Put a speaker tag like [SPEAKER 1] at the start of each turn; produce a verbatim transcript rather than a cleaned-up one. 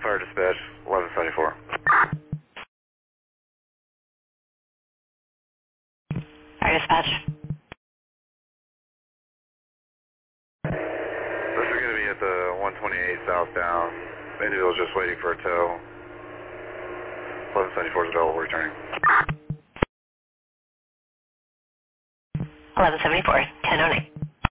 [SPEAKER 1] Fire dispatch, eleven seventy-four.
[SPEAKER 2] Fire dispatch.
[SPEAKER 1] This is going to be at the one twenty-eight southbound. The individual is just waiting for a tow. eleven seventy-four is available, returning.
[SPEAKER 2] eleven seventy-four, ten oh nine.